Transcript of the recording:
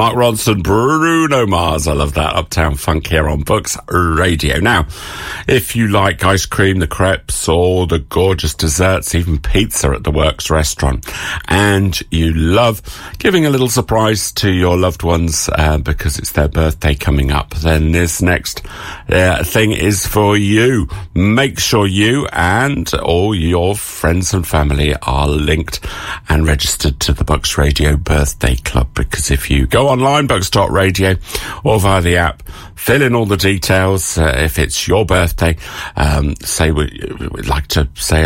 Mark Ronson, Bruno Mars. I love that. Uptown Funk here on Books Radio. Now, if you like ice cream, the crepes, or the gorgeous desserts, even pizza at the Works restaurant, and you love giving a little surprise to your loved ones because it's their birthday coming up, then this next thing is for you. Make sure you and all your friends and family are linked and registered to the Bucks Radio Birthday Club, because if you go online, bucks.radio, or via the app, fill in all the details. If it's your birthday, we'd like to say